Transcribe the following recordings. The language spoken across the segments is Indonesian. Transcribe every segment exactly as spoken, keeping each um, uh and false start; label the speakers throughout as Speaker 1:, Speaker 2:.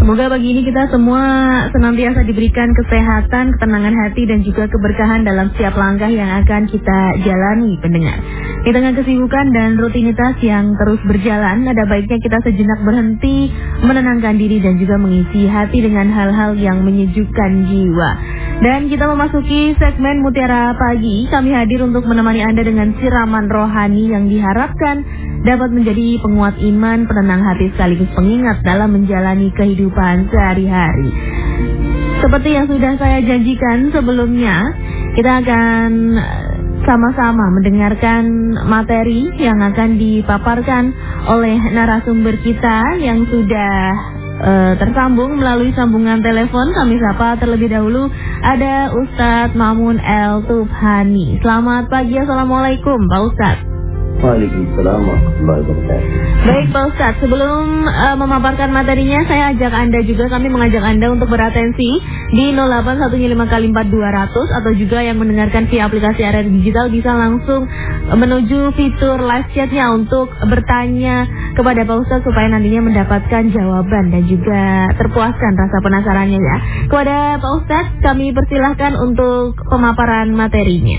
Speaker 1: Semoga pagi ini kita semua senantiasa diberikan kesehatan, ketenangan hati dan juga keberkahan dalam setiap langkah yang akan kita jalani, pendengar. Di tengah kesibukan dan rutinitas yang terus berjalan, ada baiknya kita sejenak berhenti, menenangkan diri dan juga mengisi hati dengan hal-hal yang menyejukkan jiwa. Dan kita memasuki segmen Mutiara Pagi. Kami hadir untuk menemani Anda dengan siraman rohani yang diharapkan dapat menjadi penguat iman, penenang hati sekaligus pengingat dalam menjalani kehidupan sehari-hari. Seperti yang sudah saya janjikan sebelumnya, kita akan sama-sama mendengarkan materi yang akan dipaparkan oleh narasumber kita yang sudah Uh, tersambung melalui sambungan telepon. Kami sapa terlebih dahulu ada Ustadz Ma'mun El Tubhani. Selamat pagi, Assalamualaikum Pak Ustadz.
Speaker 2: Waalaikumsalam warahmatullahi wabarakatuh.
Speaker 1: Baik Pak Ustadz, sebelum uh, memaparkan materinya, saya ajak Anda juga, kami mengajak Anda untuk beratensi di nol delapan satu lima kali empat dua ratus, atau juga yang mendengarkan via aplikasi R R Digital bisa langsung menuju fitur live chatnya untuk bertanya kepada Pak Ustadz supaya nantinya mendapatkan jawaban dan juga terpuaskan rasa penasarannya ya. Kepada Pak Ustadz kami persilahkan untuk pemaparan materinya.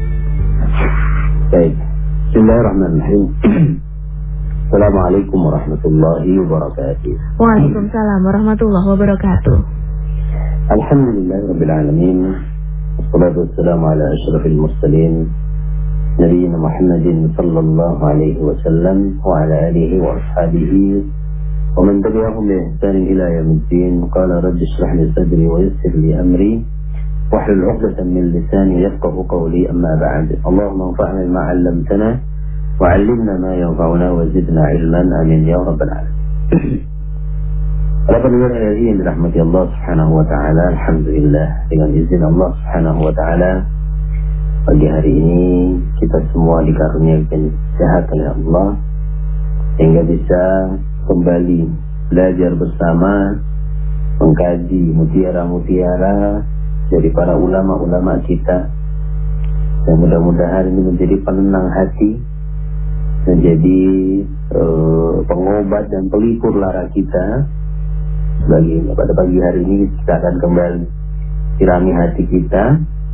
Speaker 2: Baik. Bismillahirrahmanirrahim. Assalamualaikum warahmatullahi wabarakatuh.
Speaker 1: Waalaikumsalam warahmatullahi wabarakatuh.
Speaker 2: Alhamdulillahirabbil alamin. Wassalatu wassalamu ala asyrafil mursalin nabiyina Muhammadin sallallahu alaihi wasallam wa ala alihi wa ashabihi wa man tabi'ahum bi ihsanin ila yaumiddin. Qala rabbi shrah li sadri wa yassir li amri واحلل عقدة من لساني يفقهوا قولي أما بعد اللهم انفعنا بما علمتنا وعلمنا ما ينفعنا وزدنا علما آمين يا رب العالمين. Para pendengar yang dirahmati Allah Subhanahu wa taala, alhamdulillah dengan izin Allah Subhanahu wa taala pagi hari ini kita semua dikaruniakan kesehatan oleh Allah sehingga bisa kembali belajar bersama, mengkaji mutiara-mutiara dari para ulama-ulama kita, dan mudah-mudahan ini menjadi penenang hati, menjadi uh, pengobat dan pelipur lara kita. Bagi pada pagi hari ini kita akan kembali sirami hati kita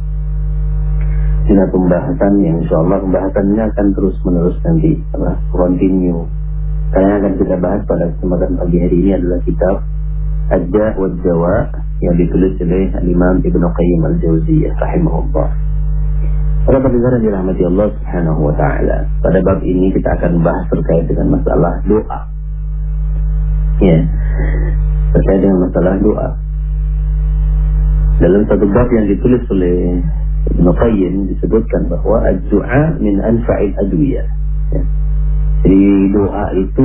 Speaker 2: dengan pembahasan yang insya Allah pembahasannya akan terus menerus nanti apa, continue. Karena yang akan kita bahas pada kesempatan pagi hari ini adalah kitab Ad-Da' wa Ad-Dawa' yang ditulis oleh Imam Ibnu Qayyim Al-Jauziyah rahimahullah. Para pendengar yang dirahmati Allah Subhanahu wa taala, pada bab ini kita akan bahas terkait dengan masalah doa. Ya. Terkait dengan masalah doa. Dalam satu bab yang ditulis oleh Ibnu Qayyim disebutkan bahwa ad-du'a min anfa'il adwiyah. Ya. Jadi doa itu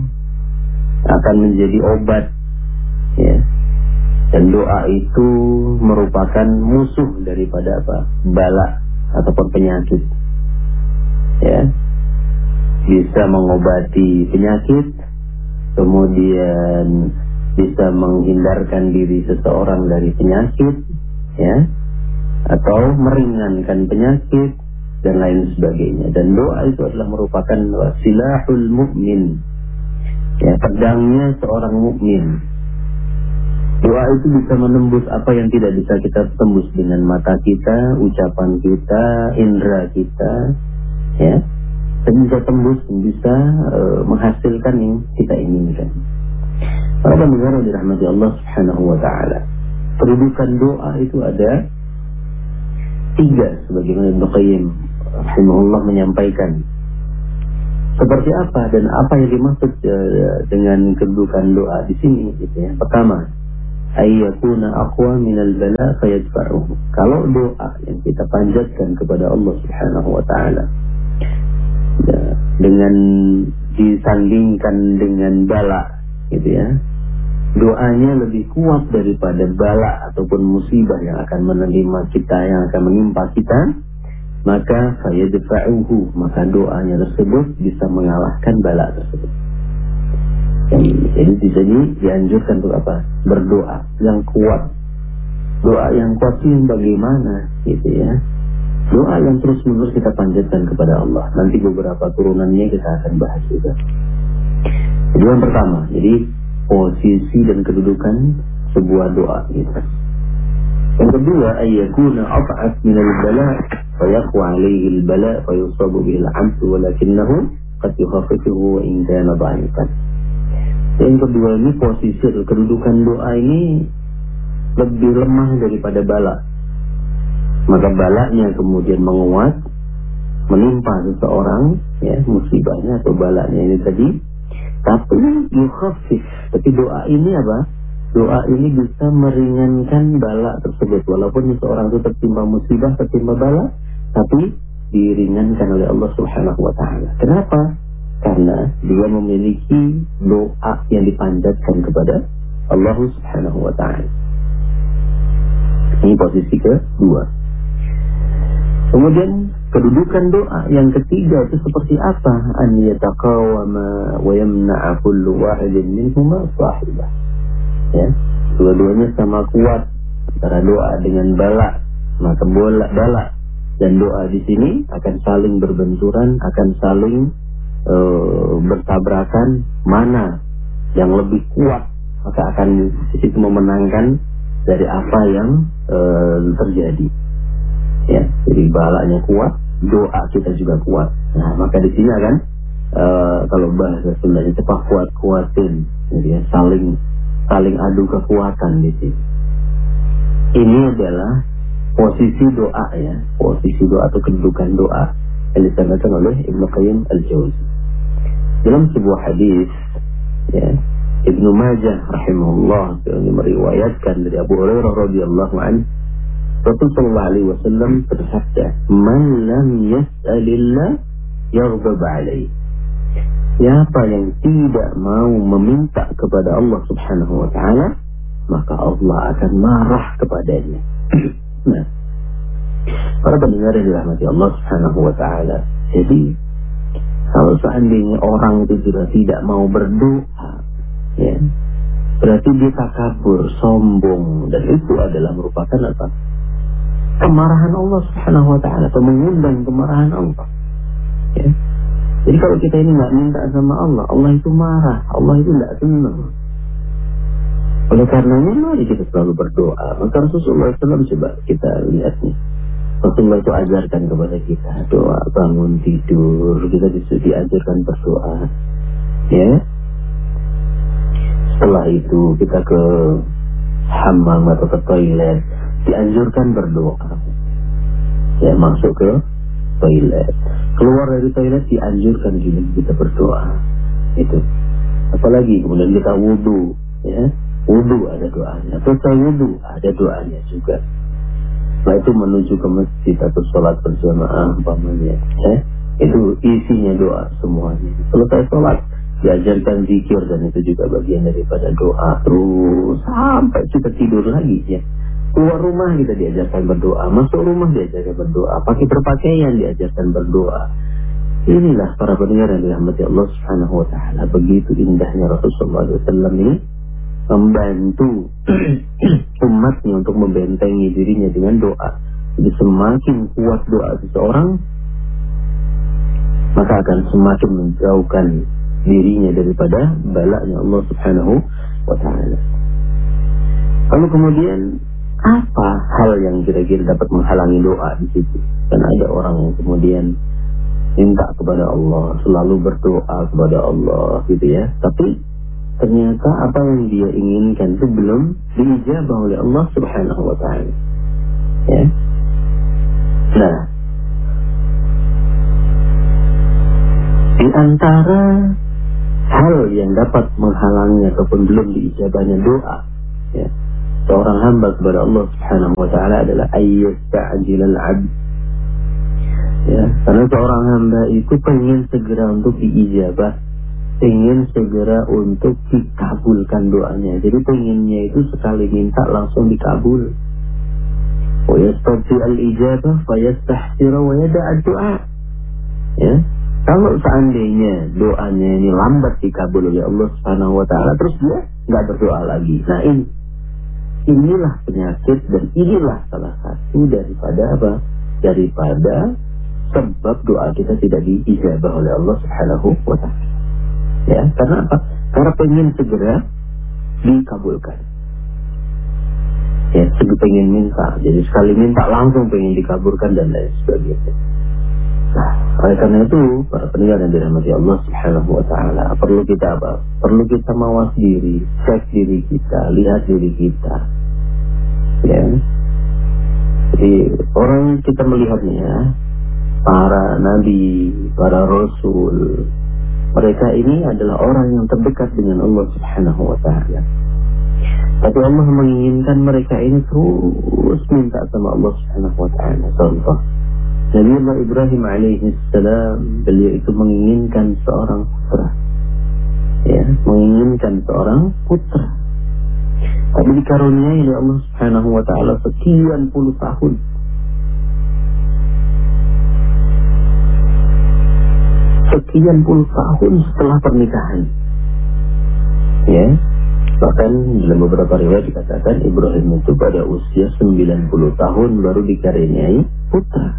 Speaker 2: akan menjadi obat, ya. Dan doa itu merupakan musuh daripada apa? Bala ataupun penyakit. Ya. Bisa mengobati penyakit, kemudian bisa menghindarkan diri seseorang dari penyakit, ya. Atau meringankan penyakit dan lain sebagainya. Dan doa itu adalah merupakan silahul mukmin. Ya, pedangnya seorang mukmin. Doa itu bisa menembus apa yang tidak bisa kita tembus dengan mata kita, ucapan kita, indera kita, ya. Dan bisa tembus, bisa uh, menghasilkan yang kita inginkan. Para pendengar yang dirahmati Allah Subhanahu wa taala, kedudukan doa itu ada tiga sebagaimana Ibnu Qayyim rahimahullah menyampaikan. Seperti apa dan apa yang dimaksud uh, dengan kedudukan doa di sini gitu ya. Pertama, ayyakuna aqwa minal bala fayadfa'uhu. Kalau doa yang kita panjatkan kepada Allah Subhanahu wa taala ya, dengan disandingkan dengan bala gitu ya, doanya lebih kuat daripada bala ataupun musibah yang akan menerima kita, yang akan menimpa kita, maka fayadfa'uhu, maka doanya tersebut bisa mengalahkan bala tersebut. Jadi di sini dianjurkan untuk apa? Berdoa yang kuat. Doa yang kuat itu bagaimana gitu ya? Doa yang terus menerus kita panjatkan kepada Allah. Nanti beberapa turunannya kita akan bahas juga. Jadi yang pertama, jadi posisi dan kedudukan sebuah doa kita. Yang kedua, ayyakuna af'af min al-bala fa yaqwa 'alayhi al-bala fa yusabu bihi al-'abd walakinahu qad yukhaffifuhu wa in kana dha'ifan. Yang kedua ini posisi atau kedudukan doa ini lebih lemah daripada bala. Maka balanya kemudian menguat, menimpa seseorang, ya, musibahnya atau balanya ini tadi. Tapi yukhaffif, tapi doa ini apa? Doa ini bisa meringankan bala tersebut. Walaupun seseorang itu tertimpa musibah, tertimpa bala, tapi diringankan oleh Allah Subhanahu wa taala. Kenapa? Karena dia memiliki doa yang dipanjatkan kepada Allah Subhanahu wa taala. Ini posisi kedua. Kemudian kedudukan doa yang ketiga itu seperti apa? An yataqawama wa yamna'a kullu wahidin minhuma sahibah. Ya, dua-duanya sama kuat antara doa dengan bala. Maka bola bala dan doa di sini akan saling berbenturan, akan saling uh, bertabrakan. Mana yang lebih kuat, maka akan di situ memenangkan dari apa yang uh, terjadi. Ya, jadi balanya kuat, doa kita juga kuat. Nah, maka di sini akan uh, kalau bahasa Sundanya cepat kuat kuatin, jadi ya, saling saling adu kekuatan di sini. Ini adalah posisi doa, ya, posisi doa atau kedudukan doa yang disampaikan oleh Ibnu Qayyim Al-Jauzi dalam sebuah hadis, ya. Ibnu Majah rahimahullah yang meriwayatkan dari Abu Hurairah radhiyallahu anhu, Rasul sallallahu alaihi wasallam bersabda, "Man lam yas'alillah yaghdab alaihi." Siapa yang tidak mau meminta kepada Allah Subhanahu wa taala, maka Allah akan marah kepadanya. Nah, para pendengar yang dirahmati Allah Subhanahu wa taala, jadi kalau seandainya orang itu sudah tidak mau berdoa, ya, berarti dia takabur, sombong, dan itu adalah merupakan apa? Kemarahan Allah Subhanahu wa taala, atau mengundang kemarahan Allah. Ya. Jadi kalau kita ini nggak minta sama Allah, Allah itu marah, Allah itu nggak senang. Oleh karenanya mari kita selalu berdoa. Maka Rasulullah shallallahu alaihi wasallam, coba kita lihat nih, Rasulullah itu ajarkan kepada kita doa bangun tidur, kita disuruh diajarkan berdoa. Ya. Setelah itu kita ke hammam atau ke toilet, dianjurkan berdoa. Ya, masuk ke toilet, keluar dari toilet dianjurkan juga kita berdoa. Itu. Apalagi kemudian kita wudu, ya, wudu ada doanya. Selesai wudu ada doanya juga. Setelah itu menuju ke masjid atau sholat berjamaah umpamanya, ya, itu isinya doa semuanya. Selesai sholat diajarkan zikir, dan itu juga bagian daripada doa. Terus sampai kita tidur lagi, ya. Keluar rumah kita diajarkan berdoa, masuk rumah diajarkan berdoa, pakai berpakaian diajarkan berdoa. Inilah para pendengar yang dirahmati Allah Subhanahu wa taala, begitu indahnya Rasulullah shallallahu alaihi wasallam ini membantu umatnya untuk membentengi dirinya dengan doa. Jadi semakin kuat doa seseorang, maka akan semakin menjauhkan dirinya daripada balanya Allah Subhanahu wa taala. Lalu kemudian apa hal yang kira-kira dapat menghalangi doa di situ? Karena ada orang yang kemudian minta kepada Allah, selalu berdoa kepada Allah, gitu ya. Tapi ternyata apa yang dia inginkan itu belum diijabah oleh Allah Subhanahu wa taala. Ya. Nah, di antara hal yang dapat menghalangi ataupun belum diijabahnya doa, ya, seorang hamba kepada Allah Subhanahu wa taala adalah ayyasta'jilal 'abd. Ya, karena seorang hamba itu pengen segera untuk diijabah, pengen segera untuk dikabulkan doanya. Jadi pengennya itu sekali minta langsung dikabul. Wa yastati al-ijabah fa yastahsira wa yada'a du'a. Ya, kalau seandainya doanya ini lambat dikabul oleh Allah Subhanahu wa taala, terus dia nggak berdoa lagi. Nah, ini inilah penyakit, dan inilah salah satu daripada apa? Daripada sebab doa kita tidak diijabah oleh Allah Subhanahu wa taala. Ya, karena apa? Karena pengen segera dikabulkan. Ya, segi pengen minta, jadi sekali minta langsung pengen dikabulkan dan lain sebagainya. Nah, oleh karena itu para pendengar yang dirahmati Allah Subhanahu wa taala, perlu kita apa? Perlu kita mawas diri, cek diri kita, lihat diri kita. Ya. Jadi orang kita melihatnya para nabi, para rasul, mereka ini adalah orang yang terdekat dengan Allah Subhanahu wa taala. Tapi Allah menginginkan mereka ini terus minta sama Allah Subhanahu wa taala. Contoh, Nabi Allah Ibrahim alaihi salam, beliau itu menginginkan seorang putra. Ya, menginginkan seorang putra. Tapi dikaruniai oleh Allah Subhanahu wa taala sekian puluh tahun. Sekian puluh tahun setelah pernikahan. Ya. Bahkan dalam beberapa riwayat dikatakan Ibrahim itu pada usia sembilan puluh tahun baru dikaruniai putra.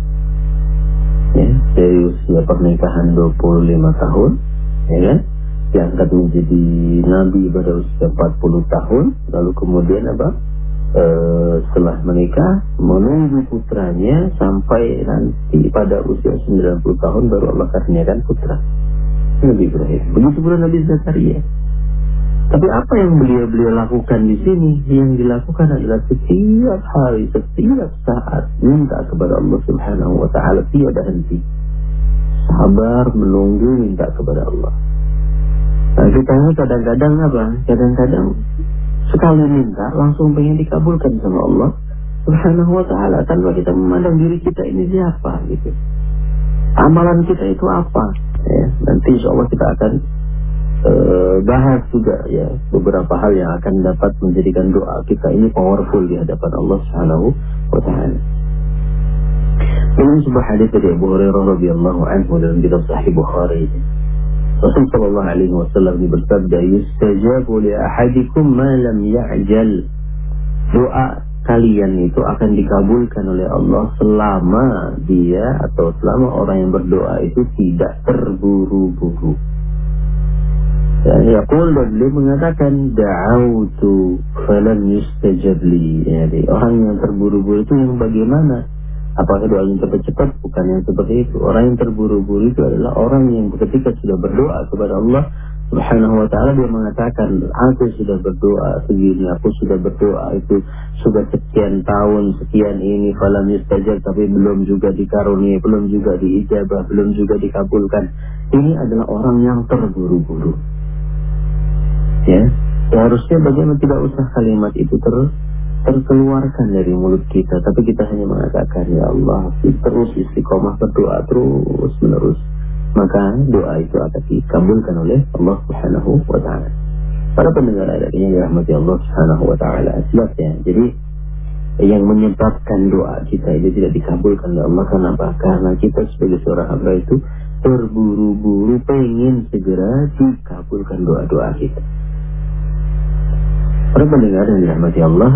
Speaker 2: Ya, dari usia pernikahan dua puluh lima tahun, ya kan? Diangkat menjadi nabi pada usia empat puluh tahun, lalu kemudian apa? E, setelah menikah menunggu putranya sampai nanti pada usia sembilan puluh tahun baru Allah karuniakan putra. Nabi Ibrahim. Begitu pula Nabi Zakaria. Tapi apa yang beliau-beliau lakukan di sini? Yang dilakukan adalah setiap hari, setiap saat minta kepada Allah Subhanahu wa taala tiada henti. Sabar menunggu minta kepada Allah. Nah, kita kadang-kadang apa? Kadang-kadang sekali minta langsung pengen dikabulkan sama Allah Subhanahu wa taala tanpa kita memandang diri kita ini siapa gitu. Amalan kita itu apa? Ya, nanti insyaallah kita akan Uh, bahas juga ya beberapa hal yang akan dapat menjadikan doa kita ini powerful di hadapan Allah Subhanahu wa taala. Dalam sebuah hadis dari Abu Hurairah radhiyallahu anhu dalam kitab Sahih Bukhari, Rasul sallallahu alaihi wasallam bersabda, "Yustajabu li ahadikum ma lam ya'jal." Doa kalian itu akan dikabulkan oleh Allah selama dia atau selama orang yang berdoa itu tidak terburu-buru. Ya, yaqul, dan beliau mengatakan da'autu falam yustajab li. Jadi orang yang terburu-buru itu yang bagaimana? Apakah doanya cepat-cepat? Bukan yang seperti itu. Orang yang terburu-buru itu adalah orang yang ketika sudah berdoa kepada Allah Subhanahu wa taala, dia mengatakan, aku sudah berdoa segini, aku sudah berdoa itu sudah sekian tahun, sekian ini, falam yustajab, tapi belum juga dikaruniai, belum juga diijabah, belum juga dikabulkan. Ini adalah orang yang terburu-buru. Ya, seharusnya bagaimana tidak usah kalimat itu ter, terkeluarkan dari mulut kita, tapi kita hanya mengatakan, ya Allah, terus istiqomah berdoa terus menerus, maka doa itu akan dikabulkan oleh Allah Subhanahu wa taala. Para pendengar yang dirahmati Allah Subhanahu wa taala, jelas ya. Jadi yang menyebabkan doa kita itu tidak dikabulkan oleh Allah kenapa? Karena kita sebagai seorang hamba itu terburu-buru pengen segera dikabulkan doa-doa kita. Para pendengar yang dirahmati Allah,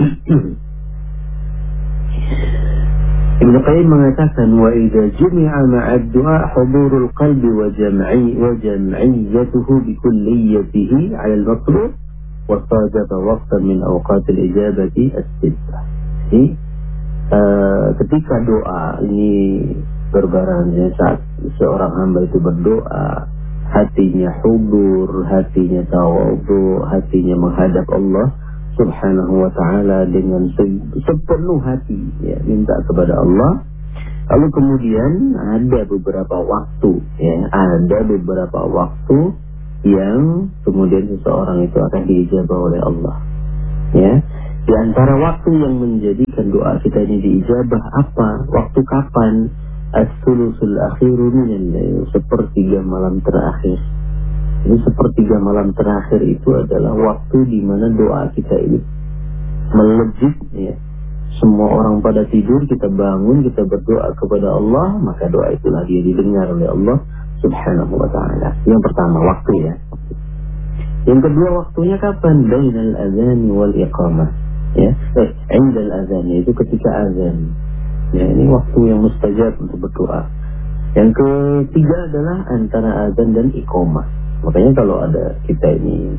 Speaker 2: Ibnu Qayyim mengatakan, wa idza jumi'a ma'a ad-du'a hudurul qalbi wa jam'i wa jam'iyyatuhu bi kulliyatihi 'ala al-matlub wa sadaqa waqtan min awqat al-ijabati as-sittah. Jadi uh, ketika doa ini berbarengan saat seorang hamba itu berdoa, hatinya hudur, hatinya tawadhu, hatinya menghadap Allah Subhanahu wa ta'ala dengan se- sepenuh hati, ya, minta kepada Allah. Lalu kemudian ada beberapa waktu, ya, ada beberapa waktu yang kemudian seseorang itu akan diijabah oleh Allah. Ya, di antara waktu yang menjadikan doa kita ini diijabah apa? Waktu kapan? As-sulusul akhiru minal lail, sepertiga malam terakhir. Ini sepertiga malam terakhir itu adalah waktu di mana doa kita ini melejit, ya. Semua orang pada tidur, kita bangun, kita berdoa kepada Allah, maka doa itu lagi didengar oleh Allah Subhanahu wa ta'ala. Yang pertama waktu, ya. Yang kedua waktunya kapan? Bainal azan wal iqamah, ya. Eh, indal azan, itu ketika azan. Ya, ini waktu yang mustajab untuk berdoa. Yang ketiga adalah antara azan dan iqamah. Makanya kalau ada kita ini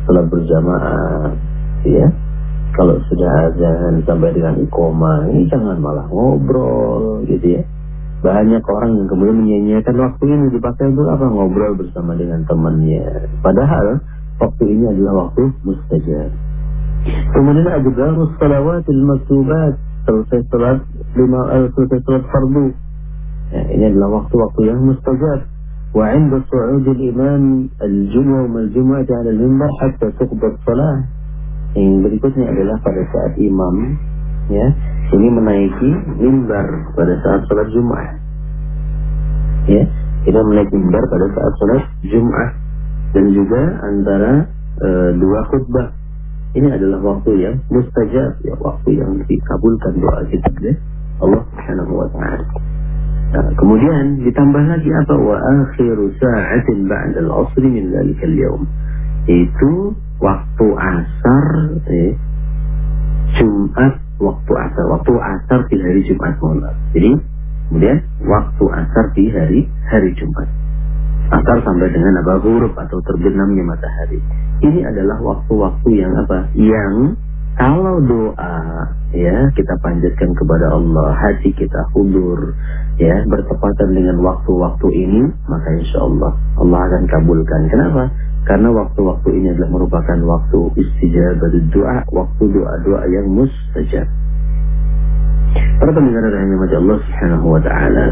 Speaker 2: salat berjamaah, ya. Kalau sudah azan sampai dengan iqomah, ini jangan malah ngobrol, gitu ya. Banyak orang yang kemudian menyia-nyiakan waktu ini dipakai untuk apa? Ngobrol bersama dengan temannya. Padahal waktu ini adalah waktu mustajab. Kemudian ada juga salawatil maktubat, selesai salat lima, eh, selesai salat fardu. Ya, ini adalah waktu-waktu yang mustajab. Wa 'inda su'udil imam al-jumu'ah wal jumu'ah 'ala al-mimbar hatta tuqbal salah. Yang berikutnya adalah pada saat imam, ya, ini menaiki mimbar pada saat salat Jumat. Ya, kita menaiki mimbar pada saat salat Jumat dan juga antara e, dua khutbah. Ini adalah waktu yang mustajab, ya, waktu yang dikabulkan doa kita oleh Allah Subhanahu wa taala. Nah, kemudian ditambah lagi apa? Wa akhiru sa'atin ba'da al-'asri min dzalikal yaum. Itu waktu asar, eh, Jumat, waktu asar, waktu asar di hari Jumat malam. Jadi kemudian waktu asar di hari hari Jumat. Asar sampai dengan apa? Huruf atau terbenamnya matahari. Ini adalah waktu-waktu yang apa? Yang kalau doa, ya, kita panjatkan kepada Allah, hati kita hudur, ya, bertepatan dengan waktu-waktu ini, maka insya Allah Allah akan kabulkan. Kenapa? Karena waktu-waktu ini adalah merupakan waktu istijabah doa, waktu doa-doa yang mustajab. Para pendengar rahimahnya Allah Subhanahu wa taala.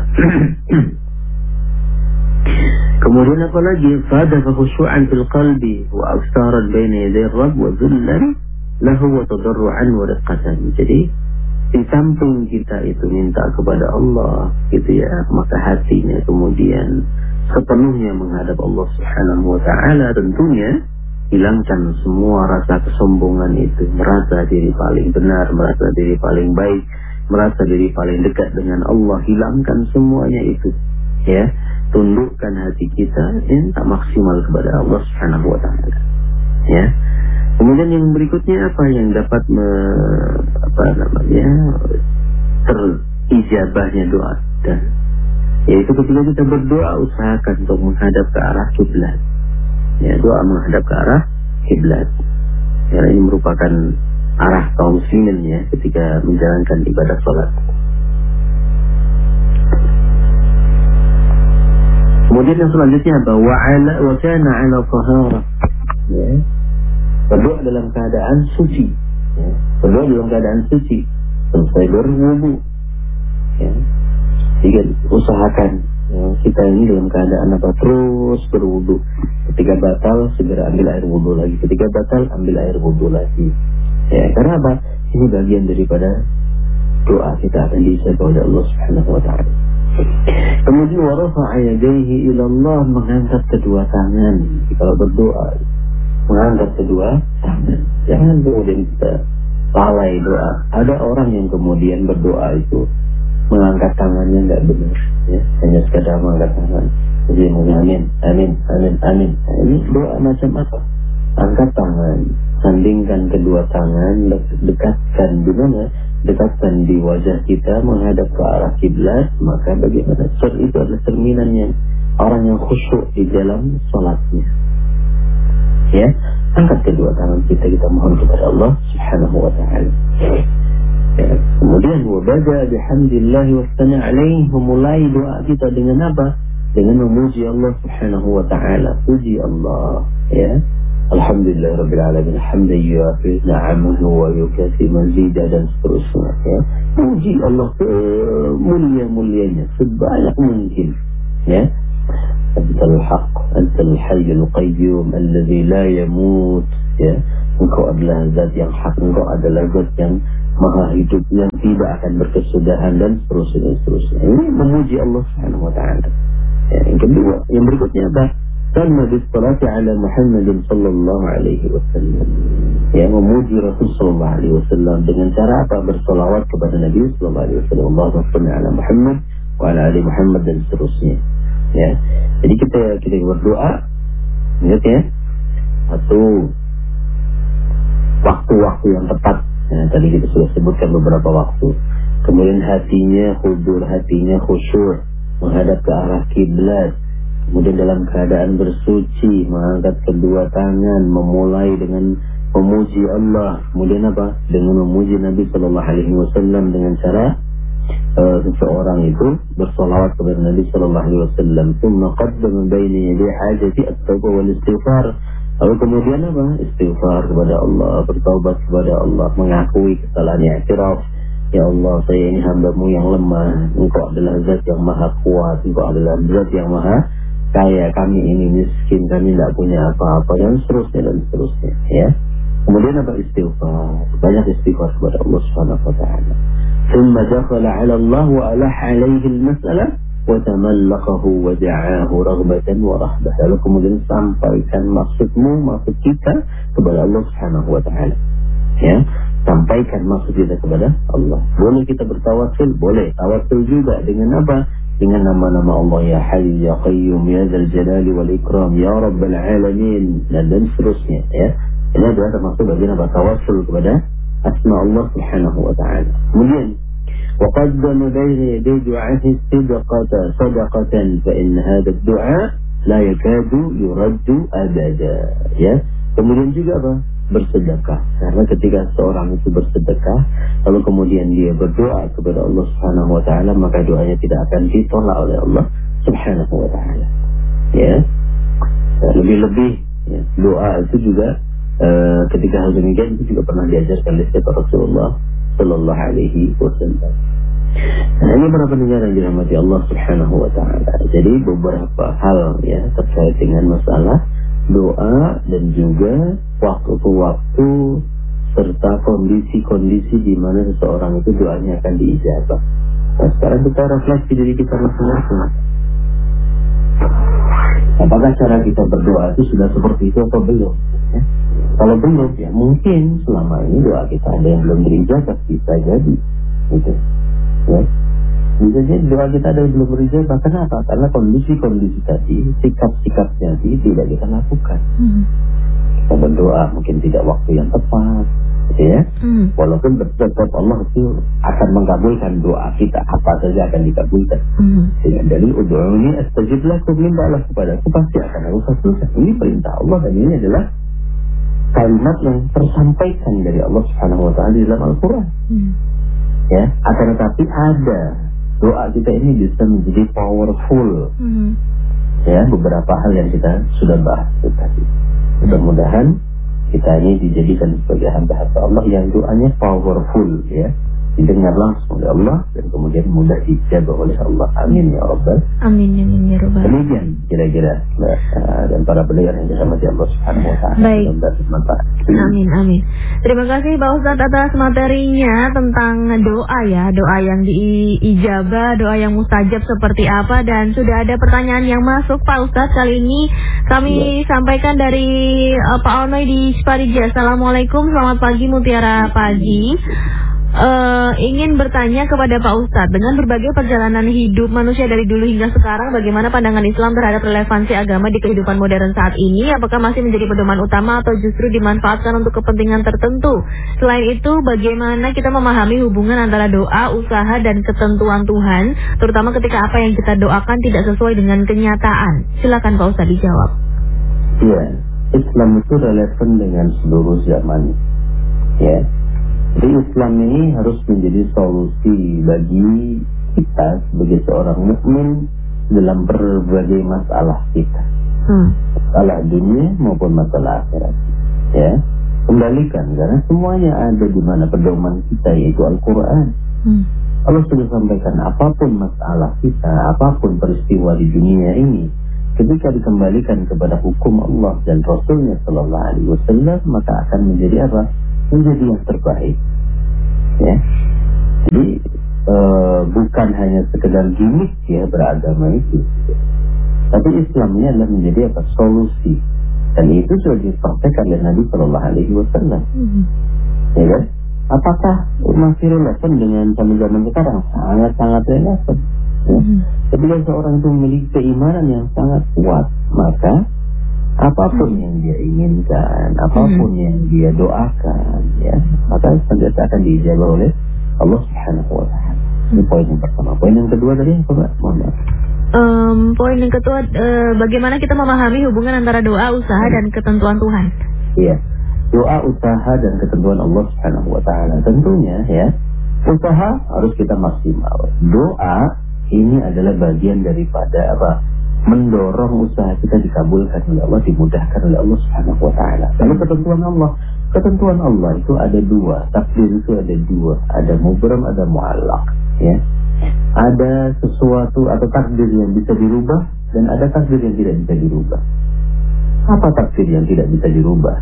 Speaker 2: Kemudian apa lagi? Fada khushu'an fil qalbi wa afsaran baina yaday Rabb wa dhullan lahu wa tadarruan wa riqqatan. Jadi di samping kita itu minta kepada Allah, gitu ya, maka hatinya kemudian sepenuhnya menghadap Allah Subhanahu wa taala. Tentunya hilangkan semua rasa kesombongan itu, merasa diri paling benar, merasa diri paling baik, merasa diri paling dekat dengan Allah. Hilangkan semuanya itu, ya. Tundukkan hati kita, ya, tak maksimal kepada Allah Subhanahu wa taala, ya. Kemudian yang berikutnya apa yang dapat me, apa namanya terijabahnya doa, dan yaitu ketika kita berdoa usahakan untuk menghadap ke arah kiblat. Ya, doa menghadap ke arah kiblat. Ya, ini merupakan arah kaum muslimin, ya, ketika menjalankan ibadah salat. Kemudian yang selanjutnya apa? Wa ala wa kana ala tahara. Ya. Berdoa dalam keadaan suci. Ya. Berdoa dalam keadaan suci. Selesai berwudu. Ya. Jadi usahakan, ya, kita ini dalam keadaan apa? Terus berwudu. Ketika batal segera ambil air wudu lagi. Ketika batal ambil air wudu lagi. Ya, karena apa? Ini bagian daripada doa kita akan diijabah oleh Allah Subhanahu wa taala. Kemudian warafa'a yadayhi ila Allah, mengangkat kedua tangan. Kalau berdoa mengangkat kedua tangan. Jangan kemudian kita lalai doa. Ada orang yang kemudian berdoa itu mengangkat tangannya enggak benar, ya, hanya sekadar mengangkat tangan. Jadi amin, amin, amin, amin. Nah, ini doa macam apa? Angkat tangan, sandingkan kedua tangan, dekatkan di mana? Dekatkan di wajah kita menghadap ke arah kiblat. Maka bagaimana? Cer itu adalah cerminannya orang yang khusyuk di dalam salatnya. Ya, angkat kedua tangan kita, kita mohon kepada Allah Subhanahu wa taala. Ya. Kemudian wabada bihamdillah wa tsana alaihi, memulai doa kita dengan apa? Dengan memuji Allah Subhanahu wa taala. Puji Allah, ya. Alhamdulillah rabbil alamin, hamdan yuafi ni'amahu wa yukafi mazidah, dan seterusnya, ya. Puji Allah mulia-mulianya sebanyak mungkin, ya. Antal haq, antal hayyul qayyum alladzi la yamut, ya. Engkau adalah zat yang hak, engkau adalah zat yang maha hidup, yang tidak akan berkesudahan, dan seterusnya, seterusnya. Ini memuji Allah Subhanahu wa taala. Ya, yang kedua, yang berikutnya apa? Tanma bisalati ala Muhammadin sallallahu alaihi wasallam. Ya, memuji Rasul sallallahu alaihi wasallam dengan cara apa? Bersalawat kepada Nabi sallallahu alaihi wasallam. Allahumma shalli ala Muhammad wa ala ali Muhammad, dan seterusnya. Ya. Jadi kita kita berdoa, ingat ya, satu waktu-waktu yang tepat. Nah, tadi kita sudah sebutkan beberapa waktu. Kemudian hatinya hudur, hatinya khusyuk menghadap ke arah kiblat. kemudian dalam keadaan bersuci, mengangkat kedua tangan, memulai dengan memuji Allah, kemudian apa? Dengan memuji Nabi Sallallahu Alaihi Wasallam dengan cara uh, seseorang itu bersolawat kepada Nabi Sallallahu Alaihi Wasallam. Thumma qaddama baina yaday hajati at-tawbah wal istighfar. Lalu kemudian apa? Istighfar kepada Allah, bertaubat kepada Allah, mengakui kesalahannya, i'tiraf. Ya Allah, saya ini hamba-Mu yang lemah. Engkau adalah zat yang maha kuat. Engkau adalah zat yang maha kaya. Kami ini miskin, kami tidak punya apa-apa, dan seterusnya dan seterusnya. Ya. Kemudian apa? Istighfar. Banyak istighfar kepada Allah Subhanahu wa taala. Thumma dakhala 'ala Allah wa alaha 'alaihi al-mas'alah wa tamallaqahu wa da'ahu raghbatan wa rahbah. Lalu kemudian sampaikan maksudmu, maksud kita kepada Allah Subhanahu wa taala. Ya, sampaikan maksud kita kepada Allah. Boleh kita bertawasul, boleh. Tawasul juga dengan apa? Dengan nama-nama Allah, ya Hayy ya Qayyum ya Dzal Jalali wal Ikram ya Rabbal Alamin, dan, dan seterusnya. Ya, ini adalah termasuk bagian apa? Tawasul kepada asma Allah Subhanahu wa taala. Kemudian wa qaddama baina yaday du'ahi sidqata sadaqatan fa in hadha ad-du'a la yakadu yuraddu abada. Ya, kemudian juga apa? Bersedekah. Karena ketika seorang itu bersedekah lalu kemudian dia berdoa kepada Allah Subhanahu wa taala, maka doanya tidak akan ditolak oleh Allah Subhanahu wa taala. Ya. Lebih-lebih ya, doa itu juga uh, ketika hal demikian itu juga pernah diajarkan oleh Rasulullah sallallahu alaihi wasallam. Nah, ini para pendengar yang dirahmati Allah Subhanahu wa taala. Jadi beberapa hal ya terkait dengan masalah doa dan juga waktu-waktu serta kondisi-kondisi di mana seseorang itu doanya akan diijabah. Nah, sekarang kita refleksi diri kita masing-masing. Apakah cara kita berdoa itu sudah seperti itu atau belum? Ya? Kalau belum, ya mungkin selama ini doa kita ada yang belum diijabah, bisa jadi. Gitu. Ya. Bisa jadi doa kita ada yang belum berijabah. Kenapa? Karena kondisi-kondisi tadi, sikap-sikap tadi tidak kita lakukan. Hmm. Kita berdoa mungkin tidak waktu yang tepat, gitu ya. Hmm. Walaupun tetap Allah itu akan mengabulkan doa kita, apa saja akan dikabulkan. Hmm. Dengan dalil ud'uni astajib lakum, mintalah kepada aku pasti akan aku kabulkan. Ini perintah Allah dan ini adalah kalimat yang tersampaikan dari Allah Subhanahu wa taala di dalam Al-Qur'an. Hmm. Ya, akan tetapi ada doa kita ini bisa menjadi powerful. Mm-hmm. Ya, beberapa hal yang kita sudah bahas tadi. Mudah-mudahan kita ini dijadikan sebagai hamba-hamba Allah yang doanya powerful, ya, didengar langsung oleh Allah dan kemudian mudah dijabah oleh Allah. Amin ya Rabbal.
Speaker 1: Amin ya Amin ya Rabbal.
Speaker 2: Demikian kira-kira uh, dan para pendengar yang dirahmati Allah Subhanahu wa taala.
Speaker 1: Baik. Amin amin. Terima kasih Pak Ustadz atas materinya tentang doa ya, doa yang diijabah, doa yang mustajab seperti apa, dan sudah ada pertanyaan yang masuk Pak Ustadz. Kali ini kami ya. sampaikan dari uh, Pak Onoy di Sparija. Assalamualaikum, selamat pagi Mutiara Pagi. Uh, ingin bertanya kepada Pak Ustadz, dengan berbagai perjalanan hidup manusia dari dulu hingga sekarang, bagaimana pandangan Islam terhadap relevansi agama di kehidupan modern saat ini? Apakah masih menjadi pedoman utama atau justru dimanfaatkan untuk kepentingan tertentu? Selain itu, bagaimana kita memahami hubungan antara doa, usaha, dan ketentuan Tuhan, terutama ketika apa yang kita doakan tidak sesuai dengan kenyataan? Silakan Pak Ustadz dijawab.
Speaker 2: Ya, Islam itu relevan dengan seluruh zaman. Ya. Jadi Islam ini harus menjadi solusi bagi kita sebagai seorang mukmin dalam berbagai masalah kita, hmm. masalah dunia maupun masalah akhirat. Ya, kembalikan karena semuanya ada di mana pedoman kita, yaitu Al-Quran. Hmm. Allah sudah sampaikan apapun masalah kita, apapun peristiwa di dunia ini, ketika dikembalikan kepada hukum Allah dan Rasulnya Sallallahu Alaihi Wasallam, maka akan menjadi apa? Menjadi yang terbaik. Ya, jadi e, bukan hanya sekedar gimmick ya beragama itu, tapi Islam ini adalah menjadi apa? Solusi, dan itu sudah dipraktekkan oleh Nabi Sallallahu Alaihi Wasallam. Mm-hmm. Ya kan? Apakah masih relevan dengan zaman sekarang? Sangat-sangat relevan. Ya? Mm-hmm. Ketika seorang itu memiliki keimanan yang sangat kuat, maka apapun yang dia inginkan, apapun hmm. yang dia doakan, ya, maka senantiasa akan diijabah oleh Allah Subhanahu wa taala. Ini poin yang pertama. Poin yang kedua tadi apa, Pak? Mohon maaf.
Speaker 1: Um, poin yang kedua, uh, bagaimana kita memahami hubungan antara doa, usaha, dan ketentuan Tuhan?
Speaker 2: Iya, doa, usaha, dan ketentuan Allah Subhanahu Wa Taala. Tentunya ya, usaha harus kita maksimal. Doa ini adalah bagian daripada apa? Mendorong usaha kita dikabulkan oleh Allah, dimudahkan oleh Allah Subhanahu Wa Taala. Lalu ketentuan Allah, ketentuan Allah itu ada dua, takdir itu ada dua, ada mubram, ada mu'allaq, ya. Ada sesuatu atau takdir yang bisa dirubah dan ada takdir yang tidak bisa dirubah. Apa takdir yang tidak bisa dirubah?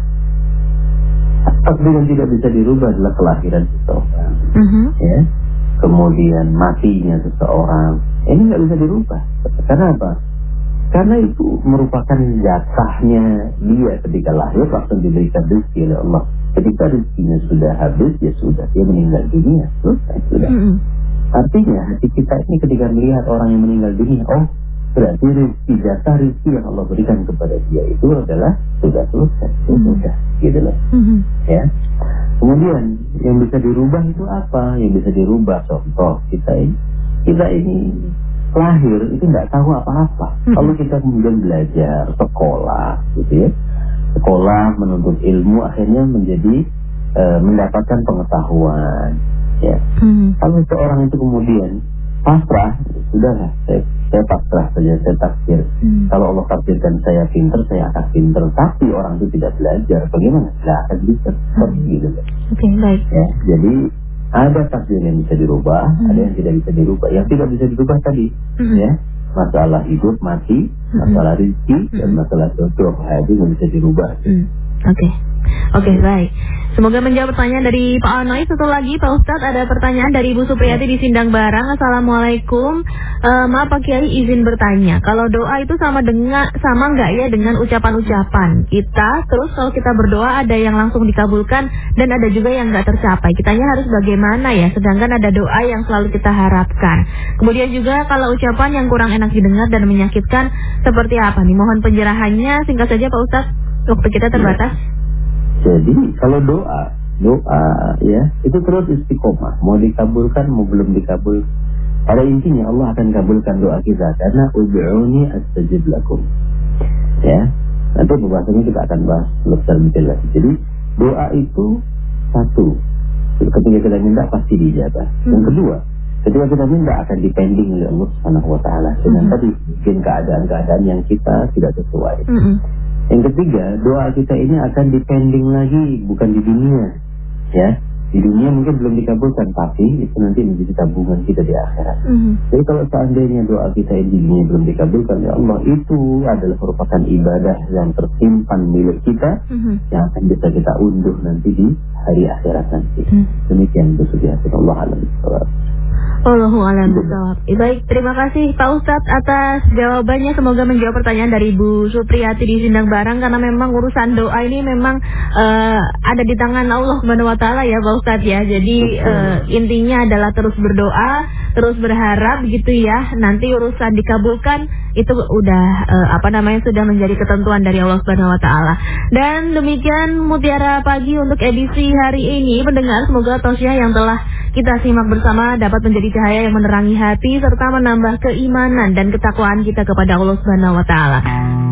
Speaker 2: Takdir yang tidak bisa dirubah adalah kelahiran seseorang, uh-huh. ya. Kemudian matinya seseorang, ini nggak bisa dirubah. Karena apa? Karena itu merupakan jatahnya dia ketika lahir, langsung diberikan rezeki oleh Allah. Ketika rezekinya sudah habis, ya sudah, dia meninggal dunia. Selesai, sudah. Uh-huh. Artinya hati kita ini ketika melihat orang yang meninggal dunia, oh berarti rezeki, jatah rezeki yang Allah berikan kepada dia itu adalah sudah selesai, mm-hmm. sudah, gitu loh. Mm-hmm. Ya. Kemudian yang bisa dirubah itu apa? Yang bisa dirubah, contoh kita ini, kita ini lahir itu nggak tahu apa-apa. Mm-hmm. Kalau kita kemudian belajar, sekolah, gitu ya, sekolah menuntut ilmu, akhirnya menjadi uh, mendapatkan pengetahuan. Ya, hmm. kalau seorang itu kemudian pasrah, sudahlah, saya, saya pasrah saja, saya takdir. Hmm. Kalau Allah takdirkan saya pinter, saya akan pinter. Tapi orang itu tidak belajar, bagaimana? Tidak akan bisa seperti hmm. gitu. Oke,
Speaker 1: okay, baik.
Speaker 2: Ya, jadi ada takdir yang bisa dirubah, hmm. ada yang tidak bisa dirubah. Yang tidak bisa dirubah tadi, hmm. ya, masalah hidup, mati, hmm. masalah rezeki, hmm. dan masalah jodoh, itu yang bisa dirubah.
Speaker 1: Hmm. Oke. Okay. Oke, okay, baik. Semoga menjawab pertanyaan dari Pak Anoy. Satu lagi, Pak Ustadz, ada pertanyaan dari Ibu Supriyati di Sindang Barang. Assalamualaikum. Uh, maaf Pak Kiai, izin bertanya. Kalau doa itu sama dengan sama nggak ya dengan ucapan-ucapan kita? Terus kalau kita berdoa ada yang langsung dikabulkan dan ada juga yang nggak tercapai. Kitanya harus bagaimana ya? Sedangkan ada doa yang selalu kita harapkan. Kemudian juga kalau ucapan yang kurang enak didengar dan menyakitkan, seperti apa nih? Mohon penjelasannya singkat saja Pak Ustadz. Waktu kita terbatas.
Speaker 2: Jadi kalau doa, doa ya itu terus istiqomah, mau dikabulkan mau belum dikabul. Pada intinya Allah akan kabulkan doa kita karena ud'uni astajib lakum. Ya, nanti pembahasannya kita akan bahas lebih detail lagi. Jadi doa itu satu, ketika kita minta pasti dijabah. Hmm. Yang kedua, ketika kita minta akan dipending oleh Allah Subhanahu Wa Taala. Dengan hmm. tadi mungkin keadaan-keadaan yang kita tidak sesuai. Hmm. Yang ketiga, doa kita ini akan dipending lagi, bukan di dunia. Ya, di dunia mungkin belum dikabulkan, tapi itu nanti menjadi tabungan kita di akhirat. Mm-hmm. Jadi kalau seandainya doa kita ini di dunia belum dikabulkan, ya Allah, itu adalah merupakan ibadah yang tersimpan milik kita, mm-hmm. yang akan bisa kita unduh nanti di hari akhirat nanti. Mm-hmm. Demikian bersedia Allah alam.
Speaker 1: Allahu a'lam bishawab. Baik, terima kasih Pak Ustadz atas jawabannya. Semoga menjawab pertanyaan dari Bu Supriyati di Sindang Barang, karena memang urusan doa ini memang uh, ada di tangan Allah Subhanahu Wa Taala ya Pak Ustadz ya. Jadi uh, intinya adalah terus berdoa, terus berharap gitu ya. Nanti urusan dikabulkan itu udah uh, apa namanya sudah menjadi ketentuan dari Allah Subhanahu Wa Taala. Dan demikian Mutiara Pagi untuk edisi hari ini. Pendengar, semoga tausiah yang telah kita simak bersama dapat menjadi cahaya yang menerangi hati serta menambah keimanan dan ketakwaan kita kepada Allah Subhanahu Wa Taala.